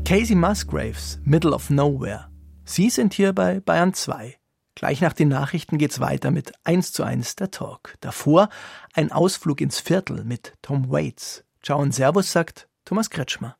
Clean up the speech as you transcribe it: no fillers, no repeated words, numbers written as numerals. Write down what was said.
Casey Musgraves, Middle of Nowhere. Sie sind hier bei Bayern 2. Gleich nach den Nachrichten geht's weiter mit 1:1 der Talk. Davor ein Ausflug ins Viertel mit Tom Waits. Ciao und Servus, sagt Thomas Kretschmer.